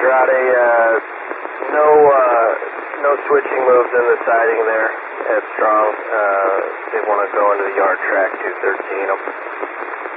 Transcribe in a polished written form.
Andrade, no switching moves in the siding there at Strong. They want to go into the yard track 213.